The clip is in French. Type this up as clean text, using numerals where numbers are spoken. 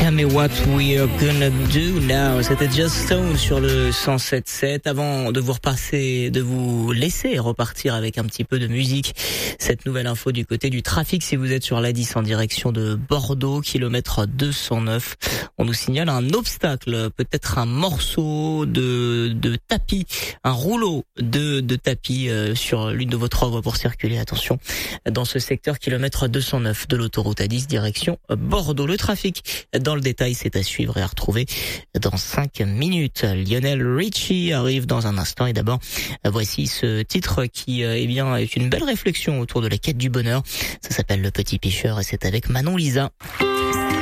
Tell me what we're gonna do now. C'était Just Stone sur le 107.7. Avant de vous laisser repartir avec un petit peu de musique. Cette nouvelle info du côté du trafic, si vous êtes sur l'A10 en direction de Bordeaux, kilomètre 209, on nous signale un obstacle, peut-être un morceau de tapis, un rouleau de tapis sur l'une de vos trois voies pour circuler. Attention, dans ce secteur kilomètre 209 de l'autoroute A10 direction Bordeaux. Le trafic dans le détail, c'est à suivre et à retrouver dans 5 minutes. Lionel Richie arrive dans un instant et d'abord, voici ce titre qui est une belle réflexion autour de la quête du bonheur. Ça s'appelle Le Petit Pêcheur et c'est avec Manon Lisa.